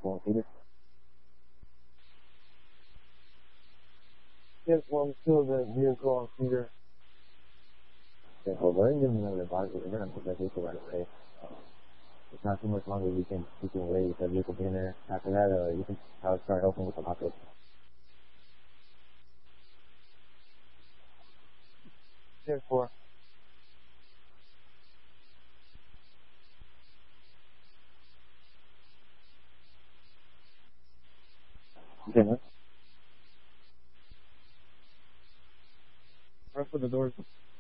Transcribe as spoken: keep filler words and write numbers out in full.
vehicle on Cedar? Yes, one still the vehicle on Cedar. Okay, well, we're going to give them another advisory. We're going to put that vehicle right away. Um, it's not too much longer we can, we can wait with that vehicle being there. After that, uh, you can uh, start helping with the lockup. ten four. Okay, man. Right for the doors.